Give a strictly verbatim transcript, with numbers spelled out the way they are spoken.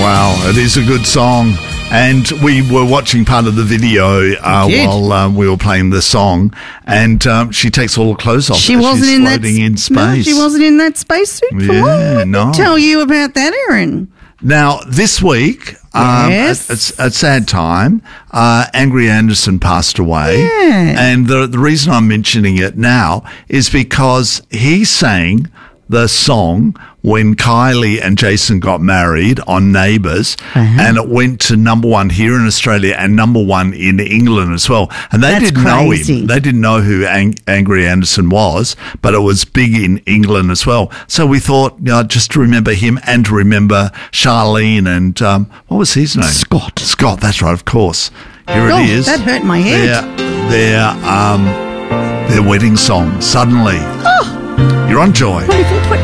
Wow, it is a good song. And we were watching part of the video uh, while um, we were playing the song, and um, she takes all her clothes off. She wasn't She's in that floating in space. No, she wasn't in that spacesuit for Yeah, long. Let no. me tell you about that, Erin. Now, this week, um, Yes. it's a sad time. Uh, Angry Anderson passed away. Yeah. And the, the reason I'm mentioning it now is because he sang the song when Kylie and Jason got married on Neighbours, Uh-huh. and it went to number one here in Australia and number one in England as well. And they That's didn't know crazy. him. They didn't know who Ang- Angry Anderson was, but it was big in England as well. So we thought, you know, just to remember him and to remember Charlene and um, what was his name? Scott. Scott, that's right, of course. Here Oh, it is. that hurt my head. Their, their, um, their wedding song, Suddenly. Oh. You're on Joy. twenty-four twenty